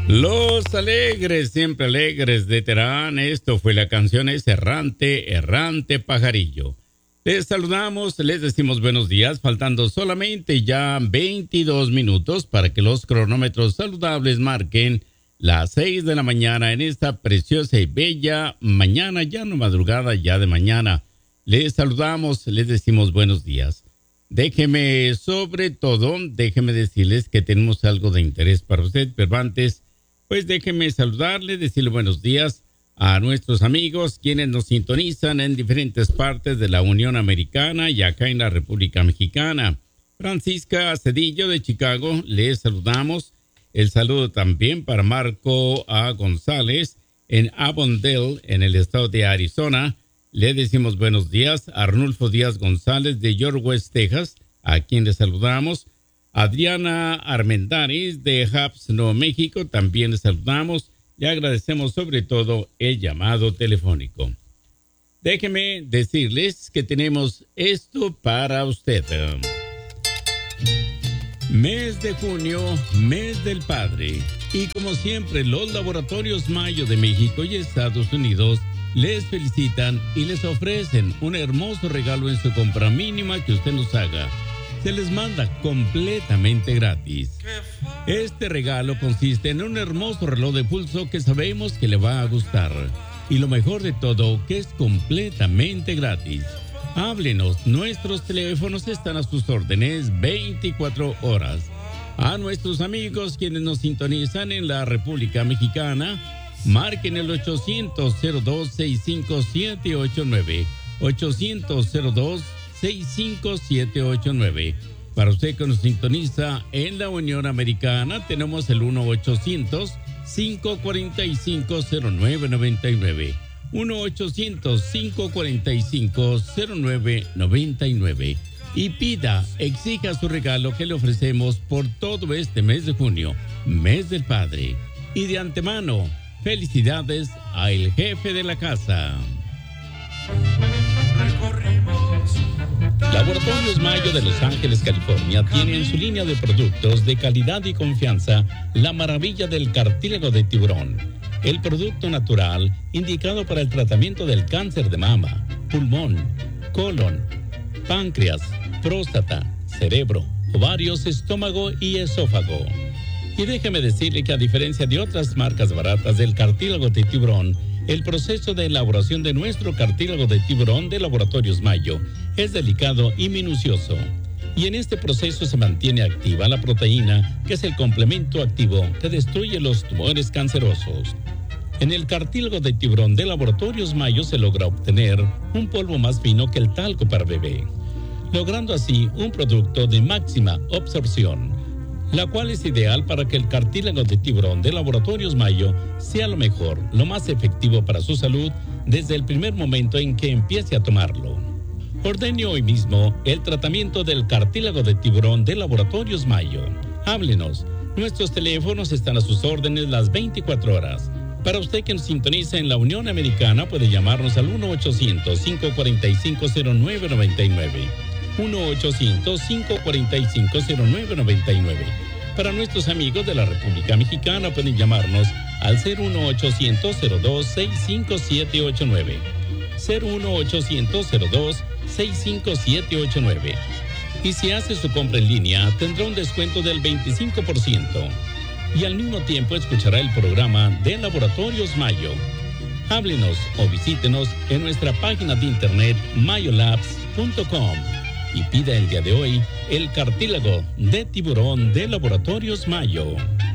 Los alegres, siempre alegres de Terán. Esto fue la canción Es Errante, Errante Pajarillo. Les saludamos, les decimos buenos días, faltando solamente ya 22 minutos para que los cronómetros saludables marquen las 6 de la mañana en esta preciosa y bella mañana, ya no madrugada, ya de mañana. Les saludamos, les decimos buenos días. Sobre todo, déjeme decirles que tenemos algo de interés para usted, pero antes, pues déjeme saludarle, decirle buenos días a nuestros amigos quienes nos sintonizan en diferentes partes de la Unión Americana y acá en la República Mexicana. Francisca Cedillo de Chicago, les saludamos. El saludo también para Marco A. González en Avondale, en el estado de Arizona. Le decimos buenos días a Arnulfo Díaz González de York West, Texas, a quien le saludamos. Adriana Armendáriz de Habs, Nuevo México, también le saludamos. Le agradecemos sobre todo el llamado telefónico. Déjeme decirles que tenemos esto para usted. Mes de junio, mes del padre. Y como siempre, los laboratorios Mayo de México y Estados Unidos les felicitan y les ofrecen un hermoso regalo en su compra mínima que usted nos haga. Se les manda completamente gratis. Este regalo consiste en un hermoso reloj de pulso que sabemos que le va a gustar. Y lo mejor de todo, que es completamente gratis. Háblenos, nuestros teléfonos están a sus órdenes 24 horas. A nuestros amigos quienes nos sintonizan en la República Mexicana, marquen el 800-02-65789. 800-02-65789. Para usted que nos sintoniza en la Unión Americana, tenemos el 1-800-545-0999. 1-800-545-0999. Y exija su regalo que le ofrecemos por todo este mes de junio, mes del padre. Y de antemano, felicidades al jefe de la casa. Laboratorios Mayo de Los Ángeles, California, tiene en su línea de productos de calidad y confianza la maravilla del cartílago de tiburón. El producto natural indicado para el tratamiento del cáncer de mama, pulmón, colon, páncreas, próstata, cerebro, ovarios, estómago y esófago. Y déjeme decirle que a diferencia de otras marcas baratas del cartílago de tiburón, el proceso de elaboración de nuestro cartílago de tiburón de Laboratorios Mayo es delicado y minucioso. Y en este proceso se mantiene activa la proteína, que es el complemento activo que destruye los tumores cancerosos. En el cartílago de tiburón de Laboratorios Mayo se logra obtener un polvo más fino que el talco para bebé, logrando así un producto de máxima absorción, la cual es ideal para que el cartílago de tiburón de Laboratorios Mayo sea lo mejor, lo más efectivo para su salud desde el primer momento en que empiece a tomarlo. Ordene hoy mismo el tratamiento del cartílago de tiburón de Laboratorios Mayo. Háblenos, nuestros teléfonos están a sus órdenes las 24 horas. Para usted que nos sintoniza en la Unión Americana, puede llamarnos al 1-800-545-0999. 1-800-545-0999. Para nuestros amigos de la República Mexicana pueden llamarnos al 01800-02-65789. 01800-02-65789. Y si hace su compra en línea, tendrá un descuento del 25%. Y al mismo tiempo escuchará el programa de Laboratorios Mayo. Háblenos o visítenos en nuestra página de internet mayolabs.com. Y pida el día de hoy el cartílago de tiburón de Laboratorios Mayo.